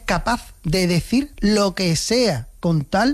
capaz de decir lo que sea con tal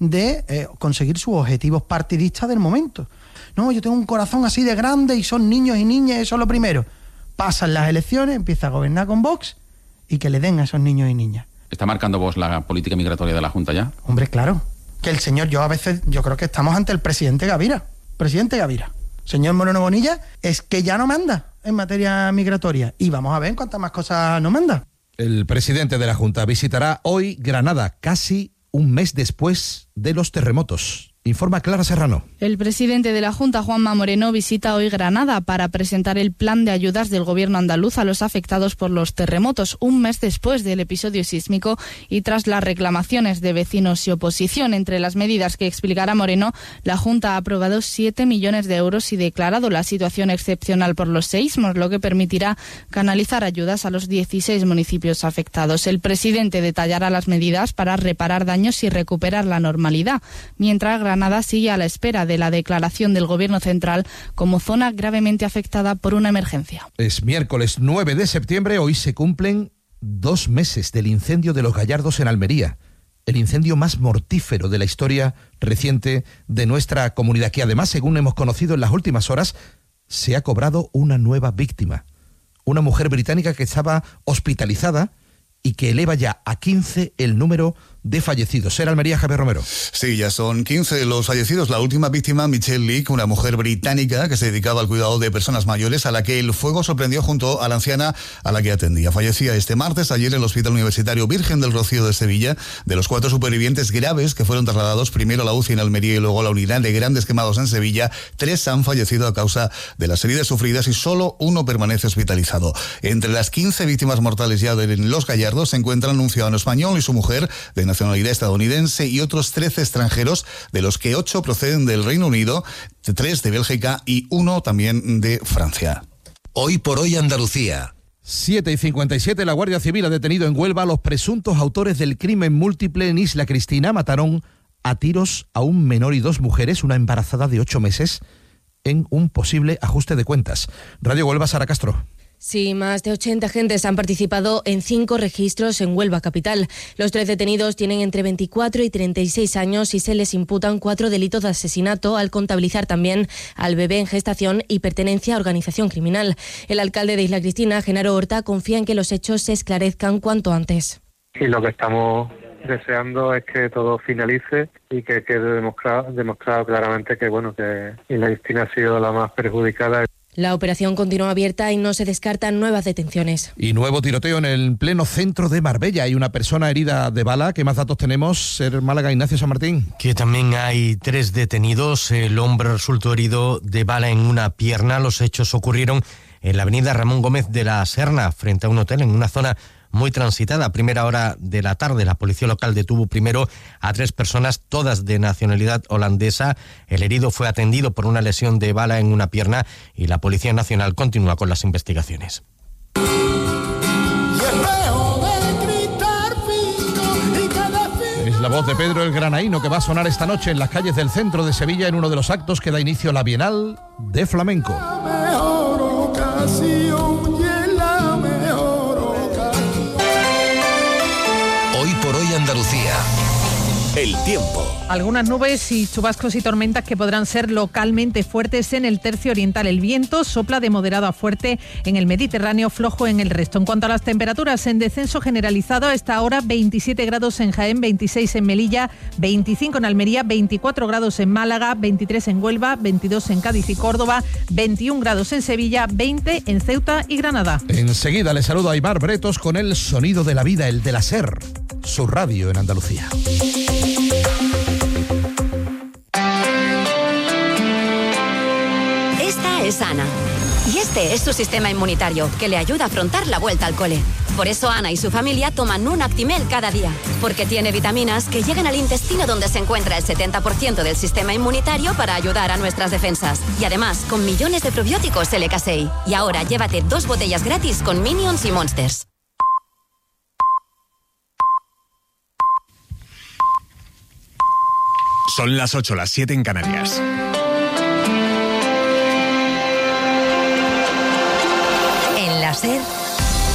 de conseguir sus objetivos partidistas del momento. No, yo tengo un corazón así de grande y son niños y niñas, eso es lo primero. Pasan las elecciones, empieza a gobernar con Vox y que le den a esos niños y niñas. ¿Está marcando Vox la política migratoria de la Junta ya? Hombre, claro. Que el señor, yo creo que estamos ante el presidente Gavira. Presidente Gavira. Señor Moreno Bonilla, es que ya no manda en materia migratoria. Y vamos a ver cuántas más cosas no manda. El presidente de la Junta visitará hoy Granada, casi un mes después de los terremotos. Informa Clara Serrano. El presidente de la Junta, Juanma Moreno, visita hoy Granada para presentar el plan de ayudas del gobierno andaluz a los afectados por los terremotos, un mes después del episodio sísmico y tras las reclamaciones de vecinos y oposición. Entre las medidas que explicará Moreno, la Junta ha aprobado 7 millones de euros y declarado la situación excepcional por los seísmos, lo que permitirá canalizar ayudas a los 16 municipios afectados. El presidente detallará las medidas para reparar daños y recuperar la normalidad, mientras Granada sigue a la espera de la declaración del Gobierno central como zona gravemente afectada por una emergencia. Es miércoles 9 de septiembre, hoy se cumplen 2 meses del incendio de Los Gallardos en Almería, el incendio más mortífero de la historia reciente de nuestra comunidad, que además, según hemos conocido en las últimas horas, se ha cobrado una nueva víctima, una mujer británica que estaba hospitalizada y que eleva ya a 15 el número de fallecidos. Ser Almería, Javier Romero. Sí, ya son 15 los fallecidos. La última víctima, Michelle Leake, una mujer británica que se dedicaba al cuidado de personas mayores, a la que el fuego sorprendió junto a la anciana a la que atendía. Fallecía este martes, ayer, en el Hospital Universitario Virgen del Rocío de Sevilla. De los 4 supervivientes graves que fueron trasladados primero a la UCI en Almería y luego a la unidad de grandes quemados en Sevilla, 3 han fallecido a causa de las heridas sufridas y solo 1 permanece hospitalizado. Entre las 15 víctimas mortales ya en Los Gallardos se encuentran un ciudadano español y su mujer, de nacionalidad estadounidense, y otros 13 extranjeros, de los que 8 proceden del Reino Unido, 3 de Bélgica y 1 también de Francia. Hoy por hoy Andalucía. 7:57, la Guardia Civil ha detenido en Huelva a los presuntos autores del crimen múltiple en Isla Cristina. Mataron a tiros a un menor y 2 mujeres, una embarazada de 8 meses, en un posible ajuste de cuentas. Radio Huelva, Sara Castro. Sí, más de 80 agentes han participado en 5 registros en Huelva capital. Los 3 detenidos tienen entre 24 y 36 años y se les imputan 4 delitos de asesinato, al contabilizar también al bebé en gestación y pertenencia a organización criminal. El alcalde de Isla Cristina, Genaro Horta, confía en que los hechos se esclarezcan cuanto antes. Y lo que estamos deseando es que todo finalice y que quede demostrado claramente que Isla Cristina ha sido la más perjudicada. La operación continúa abierta y no se descartan nuevas detenciones. Y nuevo tiroteo en el pleno centro de Marbella. Hay una persona herida de bala. ¿Qué más datos tenemos? Ser Málaga, Ignacio San Martín. Que también hay 3 detenidos. El hombre resultó herido de bala en una pierna. Los hechos ocurrieron en la avenida Ramón Gómez de la Serna, frente a un hotel, en una zona muy transitada. A primera hora de la tarde, la policía local detuvo primero a 3 personas, todas de nacionalidad holandesa. El herido fue atendido por una lesión de bala en una pierna y la Policía Nacional continúa con las investigaciones. Es la voz de Pedro el Granaíno, que va a sonar esta noche en las calles del centro de Sevilla en uno de los actos que da inicio a la Bienal de Flamenco. Hoy por hoy Andalucía. El tiempo. Algunas nubes y chubascos y tormentas que podrán ser localmente fuertes en el tercio oriental. El viento sopla de moderado a fuerte en el Mediterráneo, flojo en el resto. En cuanto a las temperaturas, en descenso generalizado a esta hora, 27 grados en Jaén, 26 en Melilla, 25 en Almería, 24 grados en Málaga, 23 en Huelva, 22 en Cádiz y Córdoba, 21 grados en Sevilla, 20 en Ceuta y Granada. Enseguida le saludo a Aimar Bretos con el sonido de la vida, el de la SER, su radio en Andalucía. Esta es Ana. Y este es su sistema inmunitario, que le ayuda a afrontar la vuelta al cole. Por eso Ana y su familia toman un Actimel cada día, porque tiene vitaminas que llegan al intestino, donde se encuentra el 70% del sistema inmunitario, para ayudar a nuestras defensas. Y además, con millones de probióticos LK6. Y ahora llévate 2 botellas gratis con Minions y Monsters. Son las 8, las 7 en Canarias. En la SER,